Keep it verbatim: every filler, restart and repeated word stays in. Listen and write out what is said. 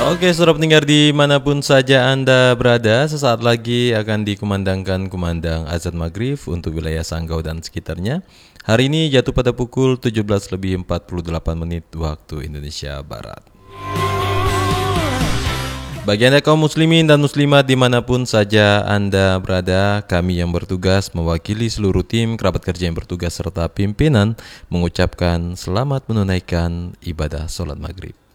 Oke, saudara pendengar dimanapun saja Anda berada, sesaat lagi akan dikumandangkan kumandang azan maghrib untuk wilayah Sanggau dan sekitarnya. Hari ini jatuh pada pukul tujuh belas lebih empat puluh delapan menit waktu Indonesia Barat. Bagi Anda kaum muslimin dan muslimat dimanapun saja Anda berada, kami yang bertugas mewakili seluruh tim kerabat kerja yang bertugas serta pimpinan mengucapkan selamat menunaikan ibadah sholat maghrib.